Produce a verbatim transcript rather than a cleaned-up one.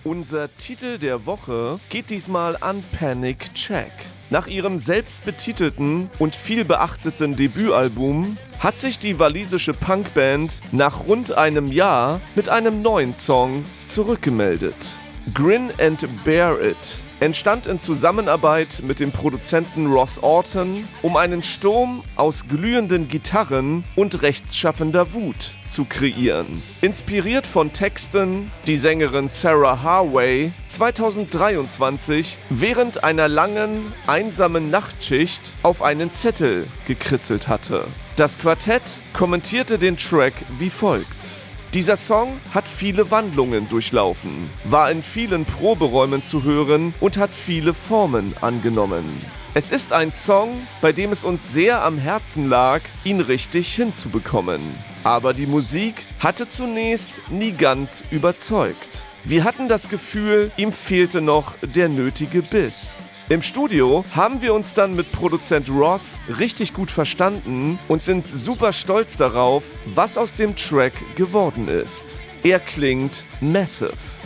Unser Titel der Woche geht diesmal an Panic Check. Nach ihrem selbstbetitelten und viel beachteten Debütalbum hat sich die walisische Punkband nach rund einem Jahr mit einem neuen Song zurückgemeldet. Grin and Bear It entstand in Zusammenarbeit mit dem Produzenten Ross Orton, um einen Sturm aus glühenden Gitarren und rechtschaffender Wut zu kreieren. Inspiriert von Texten, die Sängerin Sarah Harway zweitausenddreiundzwanzig während einer langen, einsamen Nachtschicht auf einen Zettel gekritzelt hatte. Das Quartett kommentierte den Track wie folgt: Dieser Song hat viele Wandlungen durchlaufen, war in vielen Proberäumen zu hören und hat viele Formen angenommen. Es ist ein Song, bei dem es uns sehr am Herzen lag, ihn richtig hinzubekommen. Aber die Musik hatte zunächst nie ganz überzeugt. Wir hatten das Gefühl, ihm fehlte noch der nötige Biss. Im Studio haben wir uns dann mit Produzent Ross richtig gut verstanden und sind super stolz darauf, was aus dem Track geworden ist. Er klingt massive.